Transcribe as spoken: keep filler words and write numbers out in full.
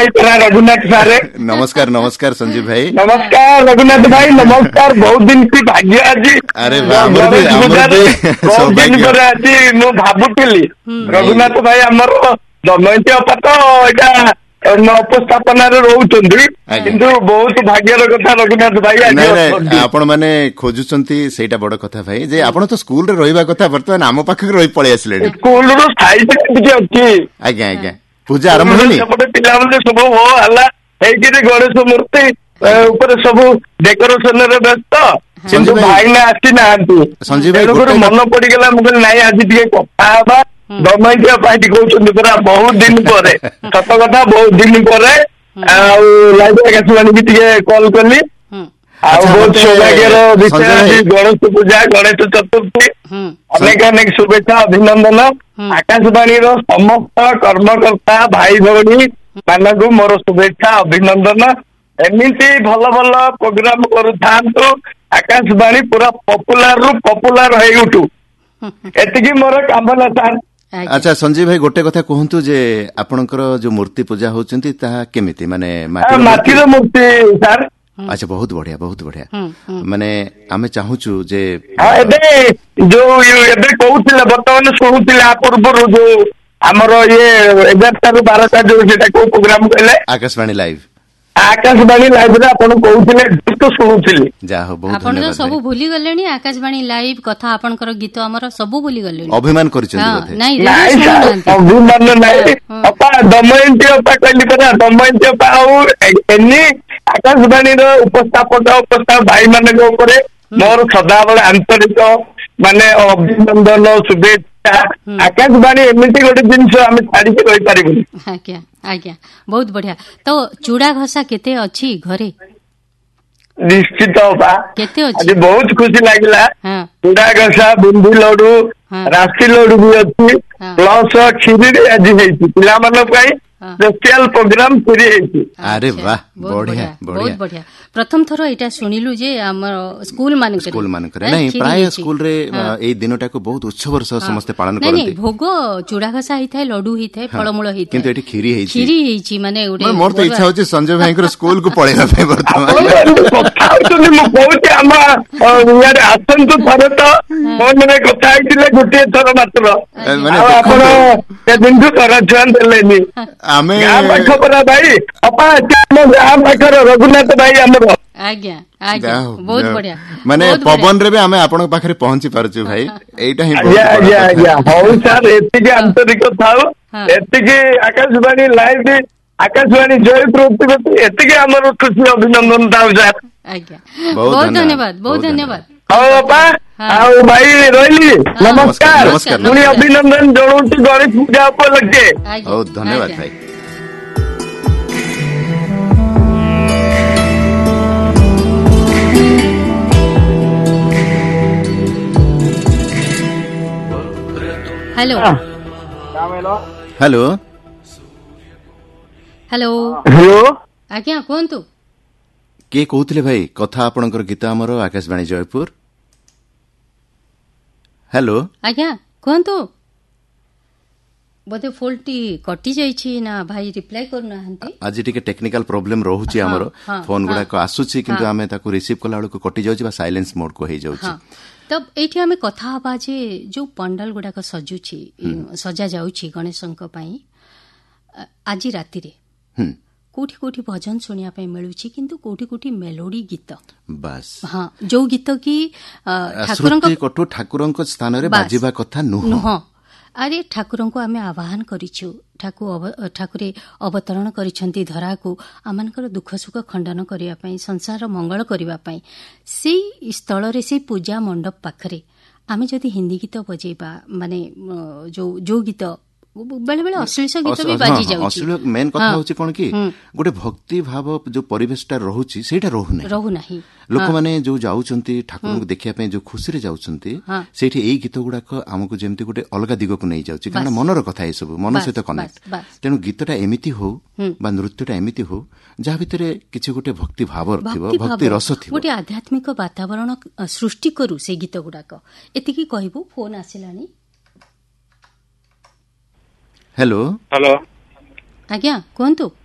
रघुनाथ सार नमस्कार नमस्कार संजीव भाई। नमस्कार रघुनाथ भाई नमस्कार। बहुत दिन की भाग्य आज। अरे बहुत दिन पर आज मु भावुली रघुनाथ भाई आमर दमयंती अपा तो यहाँ उपस्थापन रोचंदी किंतु बहुत भाग्यर कथा रघुनाथ भाई आपण माने खोजुचंती सेटा बड़ कथा भाई जे आपण तो स्कूल रे रहिबा कथा वर्तमान आम पाखक रहि पळे आसले स्कूल रो साइड टिके अछि। आज्ञा आज्ञा पूजा आरंभ होनी सेपटे पिला माने सब हो हला हेकि गणेश मूर्ति ऊपर सब डेकोरेशन रे व्यस्त किंतु भाई ना आसी नांती संजीव भाई मन पड़ी गेला मुझे नाही आज टिके कथा बा दमयंती पार्टी कहउछन पुरा बहुत दिन पर सत कथा बहुत दिन पर लाइव आकाशवाणी भी टिके कॉल करली बहुत सौभाग्यर विषय गणेश पूजा गणेश चतुर्थी अनेक अनेक शुभेच्छा अभिनंदन। आकाशवाणी समस्त कर्मकर्ता भाई भौणी मानक मोर शुभेच्छा अभिनंदन। एमती भल भल प्रोग्राम करूँ आकाशवाणी पूरा पपुलार रु पपुलार हो उठू एतिकी मोर कामना सार। अच्छा संजीव भाई गोटे कथा कहतु जे आपणकर जो मूर्ति पूजा होचंती ताहा केमिति माने माटीर मूर्ति सार। अच्छा बहुत बढ़िया बहुत बढ़िया माने आमे चाहूचु जे एबे जो एबे कहउतिले वर्तमान शुणुतिले आ पूर्व जो हमर ये ग्यारह रु बारह टा जो जेटा को प्रोग्राम कहले आकाशवाणी लाइव आकाशवाणी लाइव रे आपण कहउतिले तो शुणुतिले जा हो बहुत आपण तो सब भूली गलेनी आकाशवाणी लाइव कथा आपनकर गीत हमर सब भूली गलेनी अभिमान करिसथि बोथे नाही अभिमान नाही अपा दमयंती अपा कहली परा दमयंती अपा आउ एनी आकाशवाणी उपस्थापक उपस्थापक भाई मान मोर सदाबले आंतरिक माने अभिनंदन शुभेच्छा। आकाशवाणी एमती गोटे जिनस आम छाड़ी रही पारिबुनी। आज्ञा आज्ञा बहुत बढ़िया। तो चूड़ा घसा केते अछि घरे निश्चित बा केते अछि आज बहुत खुशी लागिला। चूड़ा घसा बुंदी लड्डू राशि लड्डू भी अछि प्लस खीरी आज हेछि पिला मन पई स्पेशल प्रोग्राम पूरी हेछि। अरे वाह बढ़िया बहुत बढ़िया। प्रथम थरो एटा सुनिलु जे हमर स्कूल मान करे स्कूल मान करे नहीं प्राय स्कूल रे ए दिनटा को बहुत उत्सव सह समस्त पालन करते नहीं भोग चूड़ा घसा हिथाय लड्डू हिथाय फळमूल हिथाय किंतु एठी खीरी हेछि खीरी हेछि माने ओडे मोर तो इच्छा होछि संजय भाई को स्कूल को पळेला पे वर्तमान कथा होछि मु कहूछि आमा यार आसन तो थरे तो फोन रे कथा आइतिले गुटे थर मात्र माने आपण ए बिंदु कर छन देलेनी आमे पाख परा भाई अपा गाँ पाखर रघुनाथ भाई हमर आज्ञा आज्ञा बहुत बढ़िया माने पवन रे भी आमे आपण पाखरे पहुंची पारछु भाई एटा ही आज्ञा आज्ञा आज्ञा हो सर एतिके आंतरिक थाउ एतिके आकाशवाणी लाइव आकाशवाणी जयपुर एतिके हमर खुशी अभिनंदन थाउ सर। आज्ञा बहुत धन्यवाद बहुत धन्यवाद। आओ अपा आओ भाई रोइली नमस्कार पुनी अभिनंदन जणुची गणेश पूजा उपलक्षे बहुत धन्यवाद भाई। हेलो हेलो हेलो हेलो आज्ञा कोंतु के कहउतले भाई कथा आपनकर गीत हमर आकाशवाणी जयपुर। हेलो आज्ञा कोंतु बोधे फोल्टी कटि जाइछि ना भाई रिप्लाई करना हंती आज टिके टेक्निकल प्रॉब्लम रहउछि हमर फोन गुडा को आसुछि किंतु हमें ताको रिसीव कला बेलको कटि जाउछि बा साइलेंस मोड को हे जाउछि। तब एठी हमें कथा हबा जे जो पंडाल गुडा को सजुछि सजा जाउछि गणेशंक पई आज राति रे कोठी कोठी भजन सुनिया पे मिलुछि किंतु कोठी कोठी मेलोडी गीत बस हां जो गीत की ठाकुरंक कठो ठाकुरंक स्थान रे बाजिबा कथा नुह अरे ठाकुरं को आमे आवाहन करिछु ठाकुर ठाकुरे अवतरण करिसंती धरा को आमानकर दुख सुख खंडन करिया पई संसार मंगल करिवा पई सेई स्थल रे से पूजा मंडप पाखरे आमे जदि हिंदी गीत बजेबा माने जो जो गीत बेले बेले अश्लील गीत भी बाजी जाउछि अश्लील मेन कथा होछि कोन की गोटे भक्ति भाव जो परिवेशटा रहुछि सेटा रहु नै रहु नाही लोक माने जो जाउछंती ठाकुर को देखिया पे जो खुशी रे जाउछंती सेठी एई गीत गुडा को हमकु जेमति गोटे अलगा दिगो को नै जाउछि कारण मनर कथा ए सब मन सहित कनेक्ट तेनु गीतटा एमिति हो बा नृत्यटा एमिति हो जा भितरे किछि गोटे भक्ति भाव थिबो भक्ति रस थिबो गोटे आध्यात्मिक वातावरण सृष्टि करू से गीत गुडा को एतिकी कहबो फोन आसिलानी। हेलो हेलो आज्ञा कोंतु